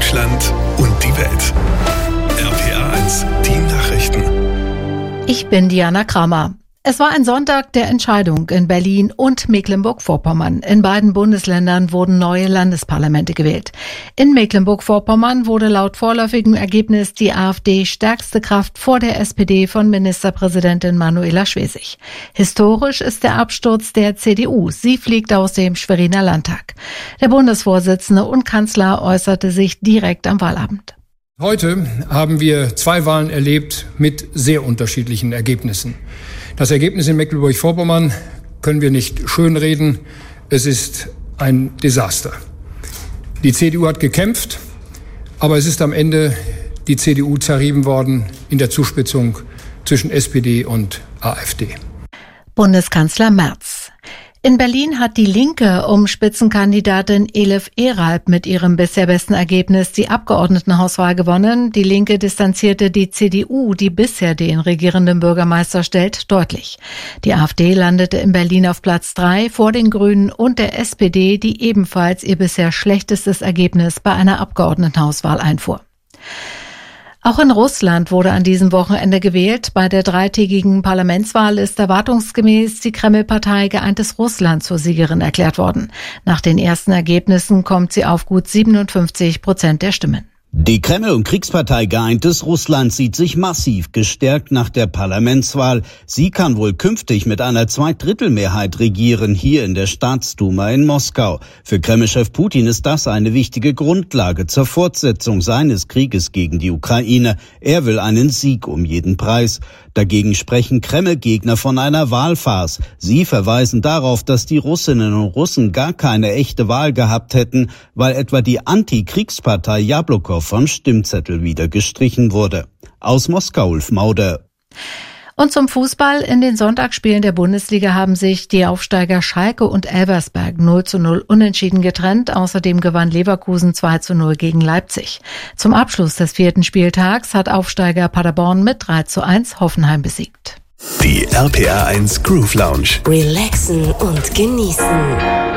Deutschland und die Welt. RPA 1, die Nachrichten. Ich bin Diana Kramer. Es war ein Sonntag der Entscheidung in Berlin und Mecklenburg-Vorpommern. In beiden Bundesländern wurden neue Landesparlamente gewählt. In Mecklenburg-Vorpommern wurde laut vorläufigem Ergebnis die AfD stärkste Kraft vor der SPD von Ministerpräsidentin Manuela Schwesig. Historisch ist der Absturz der CDU. Sie fliegt aus dem Schweriner Landtag. Der Bundesvorsitzende und Kanzler äußerte sich direkt am Wahlabend. Heute haben wir 2 Wahlen erlebt mit sehr unterschiedlichen Ergebnissen. Das Ergebnis in Mecklenburg-Vorpommern können wir nicht schönreden. Es ist ein Desaster. Die CDU hat gekämpft, aber es ist am Ende die CDU zerrieben worden in der Zuspitzung zwischen SPD und AfD. Bundeskanzler Merz. In Berlin hat die Linke um Spitzenkandidatin Elif Eralp mit ihrem bisher besten Ergebnis die Abgeordnetenhauswahl gewonnen. Die Linke distanzierte die CDU, die bisher den regierenden Bürgermeister stellt, deutlich. Die AfD landete in Berlin auf Platz 3 vor den Grünen und der SPD, die ebenfalls ihr bisher schlechtestes Ergebnis bei einer Abgeordnetenhauswahl einfuhr. Auch in Russland wurde an diesem Wochenende gewählt. Bei der 3-tägigen Parlamentswahl ist erwartungsgemäß die Kreml-Partei Geeintes Russland zur Siegerin erklärt worden. Nach den ersten Ergebnissen kommt sie auf gut 57% der Stimmen. Die Kreml- und Kriegspartei Geeintes Russland sieht sich massiv gestärkt nach der Parlamentswahl. Sie kann wohl künftig mit einer Zweidrittelmehrheit regieren, hier in der Staatsduma in Moskau. Für Kreml-Chef Putin ist das eine wichtige Grundlage zur Fortsetzung seines Krieges gegen die Ukraine. Er will einen Sieg um jeden Preis. Dagegen sprechen Kreml-Gegner von einer Wahlfarce. Sie verweisen darauf, dass die Russinnen und Russen gar keine echte Wahl gehabt hätten, weil etwa die Antikriegspartei Jabloko vom Stimmzettel wieder gestrichen wurde. Aus Moskau, Ulf Mauder. Und zum Fußball. In den Sonntagsspielen der Bundesliga haben sich die Aufsteiger Schalke und Elversberg 0:0 unentschieden getrennt. Außerdem gewann Leverkusen 2:0 gegen Leipzig. Zum Abschluss des 4. Spieltags hat Aufsteiger Paderborn mit 3:1 Hoffenheim besiegt. Die RPA 1 Groove Lounge. Relaxen und genießen.